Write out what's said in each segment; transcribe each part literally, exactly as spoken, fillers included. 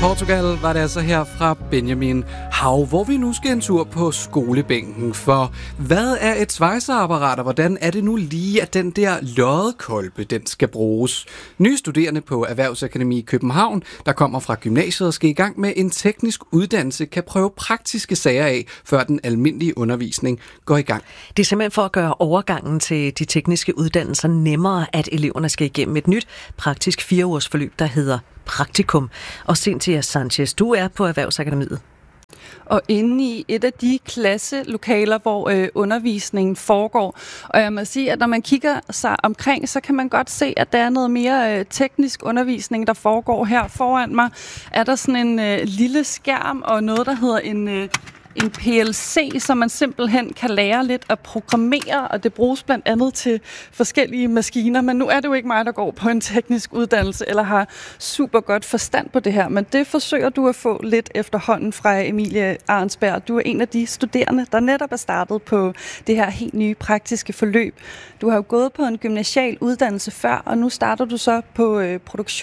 Portugal var det altså her fra Benjamin Hav, hvor vi nu skal en tur på skolebænken. For hvad er et svejseapparat, og hvordan er det nu lige, at den der loddekolbe, den skal bruges? Nye studerende på Erhvervsakademi i København, der kommer fra gymnasiet og skal i gang med en teknisk uddannelse, kan prøve praktiske sager af, før den almindelige undervisning går i gang. Det er simpelthen for at gøre overgangen til de tekniske uddannelser nemmere, at eleverne skal igennem et nyt praktisk fire ugers forløb, der hedder praktikum. Og Cynthia Sanchez, du er på Erhvervsakademiet. Og inde i et af de klasselokaler, hvor øh, undervisningen foregår. Og jeg må sige, at når man kigger sig omkring, så kan man godt se, at der er noget mere øh, teknisk undervisning, der foregår her foran mig. Er der sådan en øh, lille skærm og noget, der hedder en... Øh, en P L C, som man simpelthen kan lære lidt at programmere, og det bruges blandt andet til forskellige maskiner. Men nu er det jo ikke mig, der går på en teknisk uddannelse, eller har super godt forstand på det her. Men det forsøger du at få lidt efterhånden fra Emilie Arnsberg. Du er en af de studerende, der netop er startet på det her helt nye praktiske forløb. Du har jo gået på en gymnasial uddannelse før, og nu starter du så på øh,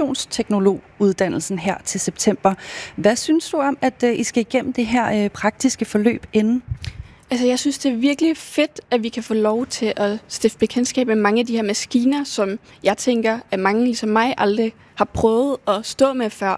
produktionsteknologuddannelsen her til september. Hvad synes du om, at øh, I skal igennem det her øh, praktiske forløb inden? Altså, jeg synes, det er virkelig fedt, at vi kan få lov til at stifte bekendtskab med mange af de her maskiner, som jeg tænker, at mange ligesom mig aldrig har prøvet at stå med før.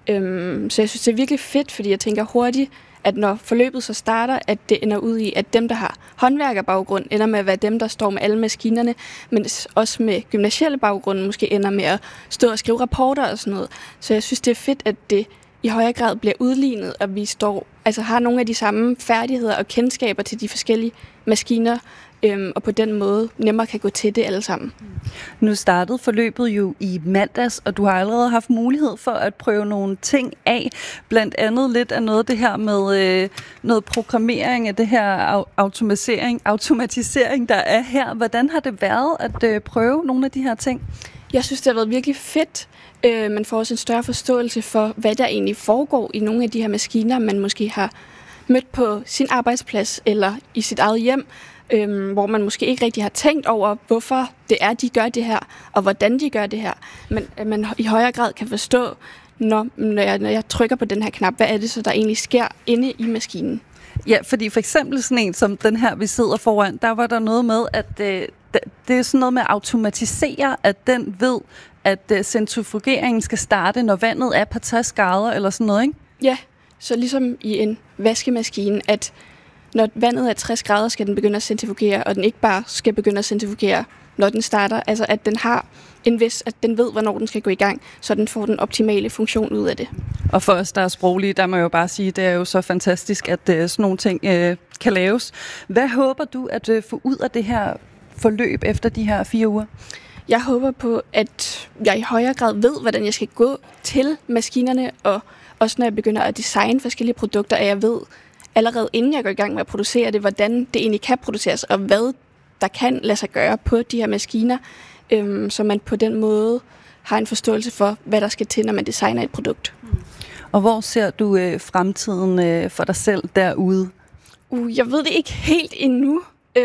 Øhm, så jeg synes, det er virkelig fedt, fordi jeg tænker hurtigt, at når forløbet så starter, at det ender ud i, at dem, der har håndværkerbaggrund, ender med at være dem, der står med alle maskinerne, men også med gymnasielle baggrunde måske ender med at stå og skrive rapporter og sådan noget. Så jeg synes, det er fedt, at det i højere grad bliver udlignet, og vi står, altså har nogle af de samme færdigheder og kendskaber til de forskellige maskiner, øhm, og på den måde nemmere kan gå til det alle sammen. Nu startede forløbet jo i mandags, og du har allerede haft mulighed for at prøve nogle ting af. Blandt andet lidt af noget af det her med øh, noget programmering af det her automatisering, automatisering, der er her. Hvordan har det været at øh, prøve nogle af de her ting? Jeg synes, det har været virkelig fedt. Øh, man får også en større forståelse for, hvad der egentlig foregår i nogle af de her maskiner, man måske har mødt på sin arbejdsplads eller i sit eget hjem, øh, hvor man måske ikke rigtig har tænkt over, hvorfor det er, de gør det her, og hvordan de gør det her. Men at man i højere grad kan forstå, når, når, jeg, når jeg trykker på den her knap, hvad er det så, der egentlig sker inde i maskinen. Ja, fordi for eksempel sådan en som den her, vi sidder foran, der var der noget med, at øh, det er sådan noget med at automatisere, at den ved, at øh, centrifugeringen skal starte, når vandet er på tres grader eller sådan noget, ikke? Ja, så ligesom i en vaskemaskine, at når vandet er tres grader, skal den begynde at centrifugere, og den ikke bare skal begynde at centrifugere, når den starter. Altså at den har en vis, at den ved, hvornår den skal gå i gang, så den får den optimale funktion ud af det. Og for os, der er sproglige, der må jeg jo bare sige, det er jo så fantastisk, at uh, sådan nogle ting uh, kan laves. Hvad håber du at uh, få ud af det her forløb efter de her fire uger? Jeg håber på, at jeg i højere grad ved, hvordan jeg skal gå til maskinerne, og også når jeg begynder at designe forskellige produkter, at jeg ved allerede inden jeg går i gang med at producere det, hvordan det egentlig kan produceres, og hvad der kan lade sig gøre på de her maskiner, øhm, så man på den måde har en forståelse for, hvad der skal til, når man designer et produkt. Og hvor ser du øh, fremtiden øh, for dig selv derude? Uh, jeg ved det ikke helt endnu.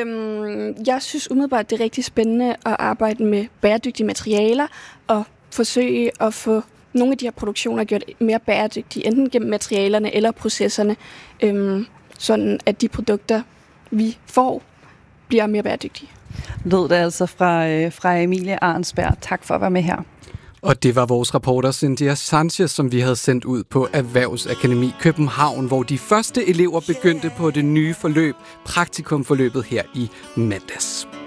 Øhm, jeg synes umiddelbart, det er rigtig spændende at arbejde med bæredygtige materialer og forsøge at få nogle af de her produktioner gjort mere bæredygtige, enten gennem materialerne eller processerne, øhm, sådan at de produkter, vi får, bliver mere bæredygtige. Lød det altså fra, øh, fra Emilie Arnsberg. Tak for at være med her. Og det var vores reporter Cynthia Sanchez, som vi havde sendt ud på Erhvervsakademi København, hvor de første elever begyndte på det nye forløb, praktikumforløbet her i mandags.